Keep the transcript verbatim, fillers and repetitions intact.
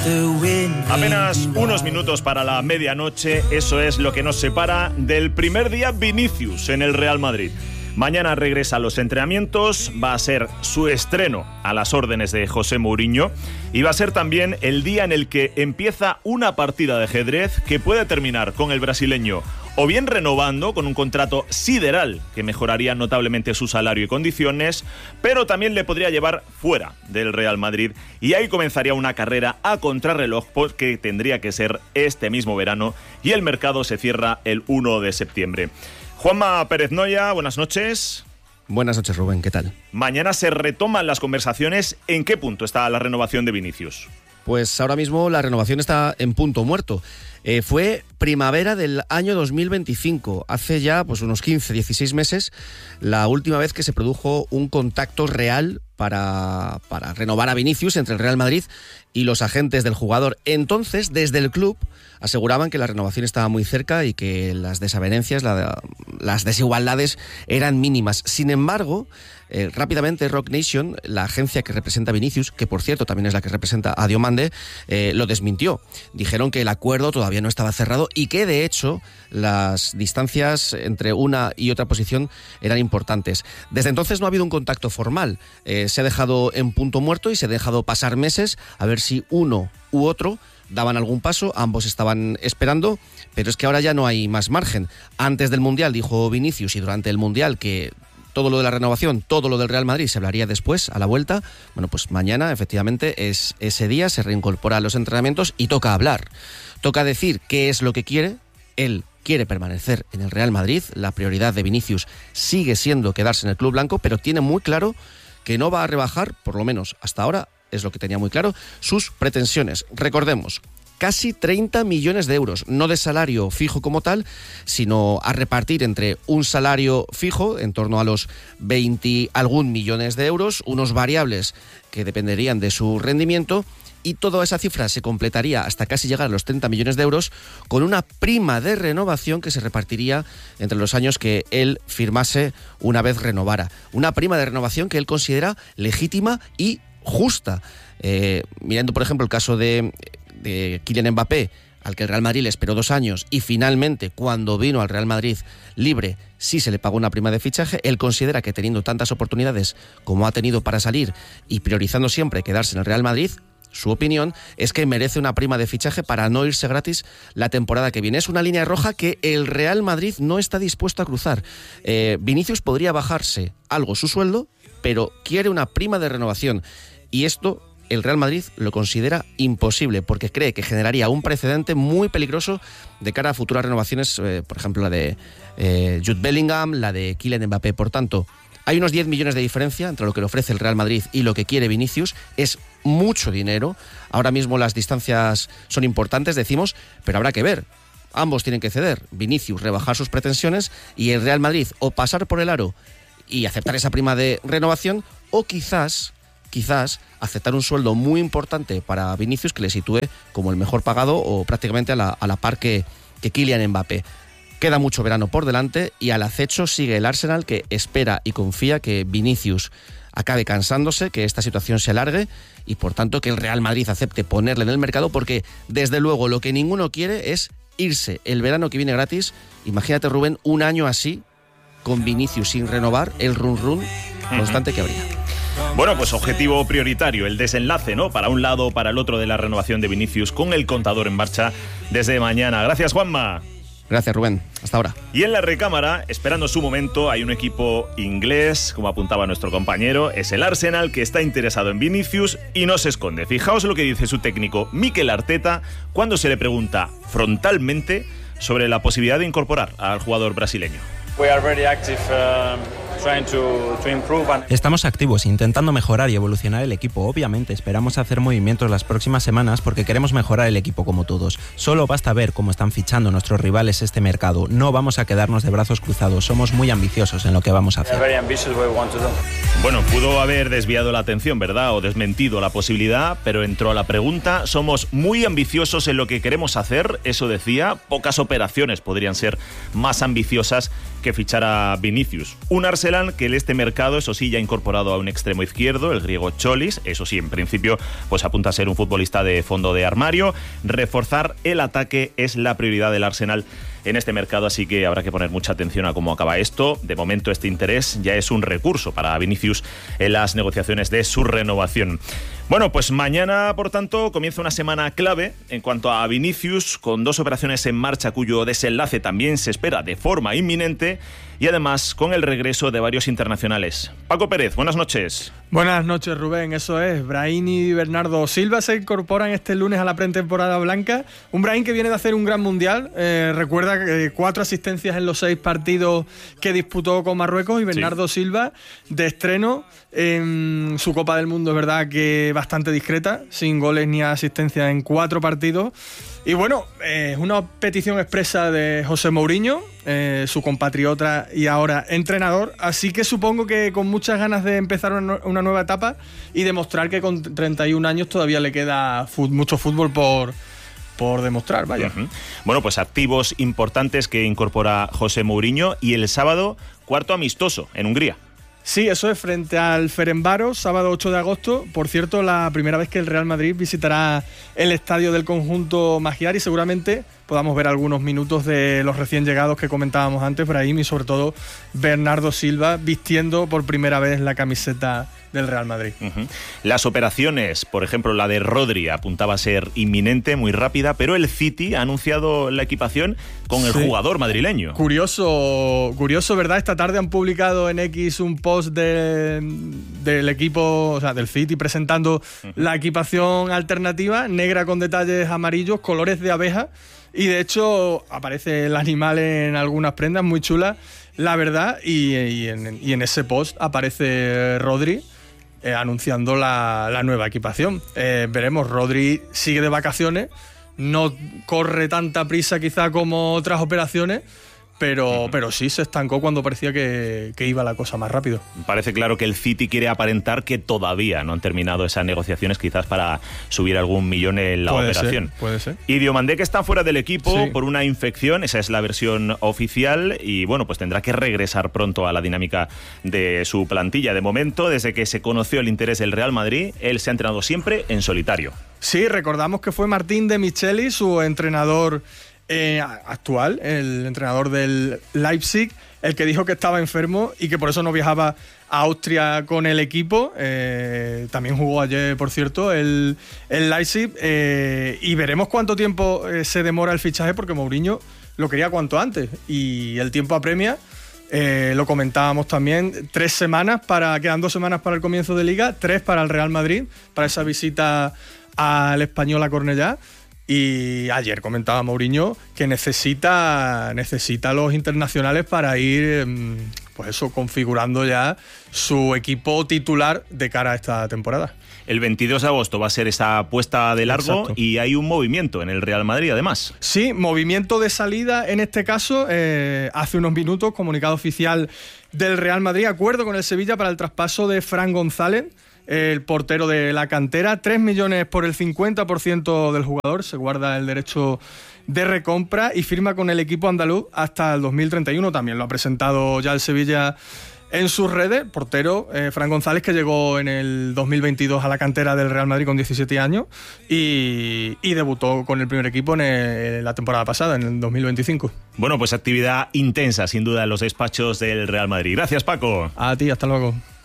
Apenas unos minutos para la medianoche, eso es lo que nos separa del primer día Vinicius en el Real Madrid. Mañana regresa a los entrenamientos, va a ser su estreno a las órdenes de José Mourinho y va a ser también el día en el que empieza una partida de ajedrez que puede terminar con el brasileño o bien renovando con un contrato sideral que mejoraría notablemente su salario y condiciones, pero también le podría llevar fuera del Real Madrid y ahí comenzaría una carrera a contrarreloj que tendría que ser este mismo verano y el mercado se cierra el primero de septiembre. Juanma Pérez Noya, buenas noches. Buenas noches, Rubén, ¿qué tal? Mañana se retoman las conversaciones. ¿En qué punto está la renovación de Vinicius? Pues ahora mismo la renovación está en punto muerto. Eh, fue primavera del año dos mil veinticinco, hace ya pues unos quince, dieciséis meses, la última vez que se produjo un contacto real para, para renovar a Vinicius entre el Real Madrid y los agentes del jugador. Entonces, desde el club aseguraban que la renovación estaba muy cerca y que las desavenencias, la, las desigualdades eran mínimas. Sin embargo, eh, rápidamente Rock Nation, la agencia que representa a Vinicius, que por cierto también es la que representa a Diomande, eh, lo desmintió. Dijeron que el acuerdo todavía no estaba cerrado y que de hecho las distancias entre una y otra posición eran importantes. Desde entonces no ha habido un contacto formal. Eh, se ha dejado en punto muerto y se ha dejado pasar meses a ver si uno u otro daban algún paso, ambos estaban esperando, pero es que ahora ya no hay más margen. Antes del Mundial dijo Vinicius y durante el Mundial que todo lo de la renovación, todo lo del Real Madrid se hablaría después, a la vuelta. Bueno, pues mañana efectivamente es ese día, se reincorpora a los entrenamientos y toca hablar. Toca decir qué es lo que quiere. Él quiere permanecer en el Real Madrid, la prioridad de Vinicius sigue siendo quedarse en el club blanco, pero tiene muy claro que no va a rebajar, por lo menos hasta ahora, es lo que tenía muy claro, sus pretensiones. Recordemos, casi treinta millones de euros, no de salario fijo como tal, sino a repartir entre un salario fijo, en torno a los veinte algún millones de euros, unos variables que dependerían de su rendimiento, y toda esa cifra se completaría hasta casi llegar a los treinta millones de euros con una prima de renovación que se repartiría entre los años que él firmase una vez renovara. Una prima de renovación que él considera legítima y justa. Eh, mirando, por ejemplo, el caso de, de Kylian Mbappé, al que el Real Madrid le esperó dos años y finalmente, cuando vino al Real Madrid libre, sí se le pagó una prima de fichaje. Él considera que teniendo tantas oportunidades como ha tenido para salir y priorizando siempre quedarse en el Real Madrid, su opinión es que merece una prima de fichaje para no irse gratis la temporada que viene. Es una línea roja que el Real Madrid no está dispuesto a cruzar. Eh, Vinicius podría bajarse algo su sueldo, pero quiere una prima de renovación. Y esto el Real Madrid lo considera imposible porque cree que generaría un precedente muy peligroso de cara a futuras renovaciones, eh, por ejemplo la de eh, Jude Bellingham, la de Kylian Mbappé. Por tanto, hay unos diez millones de diferencia entre lo que le ofrece el Real Madrid y lo que quiere Vinicius. Es mucho dinero. Ahora mismo las distancias son importantes, decimos, pero habrá que ver. Ambos tienen que ceder. Vinicius rebajar sus pretensiones y el Real Madrid o pasar por el aro y aceptar esa prima de renovación, o quizás, quizás aceptar un sueldo muy importante para Vinicius que le sitúe como el mejor pagado o prácticamente a la, a la par que, que Kylian Mbappé. Queda mucho verano por delante y al acecho sigue el Arsenal, que espera y confía que Vinicius acabe cansándose, que esta situación se alargue y por tanto que el Real Madrid acepte ponerle en el mercado, porque desde luego lo que ninguno quiere es irse el verano que viene gratis. Imagínate, Rubén, un año así con Vinicius sin renovar, el run run constante que habría. Bueno, pues objetivo prioritario, el desenlace, ¿no? Para un lado o para el otro de la renovación de Vinicius, con el contador en marcha desde mañana. Gracias, Juanma. Gracias, Rubén. Hasta ahora. Y en la recámara, esperando su momento, hay un equipo inglés, como apuntaba nuestro compañero, es el Arsenal, que está interesado en Vinicius y no se esconde. Fijaos lo que dice su técnico Mikel Arteta cuando se le pregunta frontalmente sobre la posibilidad de incorporar al jugador brasileño. We are very active, um, trying to, to improve and... Estamos activos, intentando mejorar y evolucionar el equipo. Obviamente esperamos hacer movimientos las próximas semanas porque queremos mejorar el equipo como todos. Solo basta ver cómo están fichando nuestros rivales este mercado. No vamos a quedarnos de brazos cruzados, somos muy ambiciosos en lo que vamos a hacer. Bueno, pudo haber desviado la atención, ¿verdad? O desmentido la posibilidad, pero entró la pregunta. Somos muy ambiciosos en lo que queremos hacer, eso decía. Pocas operaciones podrían ser más ambiciosas que fichar a Vinicius. Un Arsenal revelan que este mercado, eso sí, ya ha incorporado a un extremo izquierdo, el griego Cholis. Eso sí, en principio, pues apunta a ser un futbolista de fondo de armario. Reforzar el ataque es la prioridad del Arsenal en este mercado, así que habrá que poner mucha atención a cómo acaba esto. De momento, este interés ya es un recurso para Vinicius en las negociaciones de su renovación. Bueno, pues mañana, por tanto, comienza una semana clave en cuanto a Vinicius, con dos operaciones en marcha cuyo desenlace también se espera de forma inminente, y además con el regreso de varios internacionales. Paco Pérez, buenas noches. Buenas noches, Rubén. Eso es, Brahim y Bernardo Silva se incorporan este lunes a la pretemporada blanca. Un Brahim que viene de hacer un gran mundial. Eh, recuerda eh, cuatro asistencias en los seis partidos que disputó con Marruecos, y Bernardo sí. Silva de estreno en su Copa del Mundo, es verdad que bastante discreta, sin goles ni asistencias en cuatro partidos. Y bueno, es eh, una petición expresa de José Mourinho, eh, su compatriota y ahora entrenador, así que supongo que con muchas ganas de empezar una, una nueva etapa y demostrar que con treinta y un años todavía le queda fut, mucho fútbol por, por demostrar, vaya. Uh-huh. Bueno, pues activos importantes que incorpora José Mourinho, y el sábado cuarto amistoso en Hungría. Sí, eso es frente al Ferencváros, sábado ocho de agosto. Por cierto, la primera vez que el Real Madrid visitará el estadio del conjunto Magyar, y seguramente podamos ver algunos minutos de los recién llegados que comentábamos antes, Brahim y sobre todo Bernardo Silva, vistiendo por primera vez la camiseta del Real Madrid. Uh-huh. Las operaciones, por ejemplo, la de Rodri apuntaba a ser inminente, muy rápida, pero el City ha anunciado la equipación con el sí. jugador madrileño. Curioso, curioso, ¿verdad? Esta tarde han publicado en X un post de, del equipo, o sea, del City, presentando uh-huh. la equipación alternativa, negra con detalles amarillos, colores de abeja, y de hecho aparece el animal en algunas prendas, muy chulas, la verdad, y, y, en, y en ese post aparece Rodri, Eh, anunciando la, la nueva equipación. Eh, veremos, Rodri sigue de vacaciones, no corre tanta prisa quizá como otras operaciones, pero, pero sí se estancó cuando parecía que, que iba la cosa más rápido. Parece claro que el City quiere aparentar que todavía no han terminado esas negociaciones, quizás para subir algún millón en la puede operación. Ser, puede ser. Y Diomandé, que está fuera del equipo sí. por una infección, esa es la versión oficial, y bueno, pues tendrá que regresar pronto a la dinámica de su plantilla. De momento, desde que se conoció el interés del Real Madrid, él se ha entrenado siempre en solitario. Sí, recordamos que fue Martín de Micheli, su entrenador Eh, actual, el entrenador del Leipzig, el que dijo que estaba enfermo y que por eso no viajaba a Austria con el equipo. Eh, también jugó ayer, por cierto, el, el Leipzig, eh, y veremos cuánto tiempo eh, se demora el fichaje, porque Mourinho lo quería cuanto antes y el tiempo apremia. Eh, lo comentábamos también, tres semanas para, quedan dos semanas para el comienzo de Liga, tres para el Real Madrid, para esa visita al Español a Cornellá. Y ayer comentaba Mourinho que necesita, necesita a los internacionales para ir, pues eso, configurando ya su equipo titular de cara a esta temporada. El veintidós de agosto va a ser esa puesta de largo. Exacto. Y hay un movimiento en el Real Madrid, además. Sí, movimiento de salida en este caso. Eh, hace unos minutos, comunicado oficial del Real Madrid, acuerdo con el Sevilla para el traspaso de Fran González, el portero de la cantera. tres millones por el cincuenta por ciento del jugador, se guarda el derecho de recompra y firma con el equipo andaluz hasta el dos mil treinta y uno. También lo ha presentado ya el Sevilla en sus redes. Portero, eh, Fran González, que llegó en el dos mil veintidós a la cantera del Real Madrid con diecisiete años y, y debutó con el primer equipo en el, la temporada pasada, en el dos mil veinticinco. Bueno, pues actividad intensa, sin duda, en los despachos del Real Madrid. Gracias, Paco. A ti, hasta luego.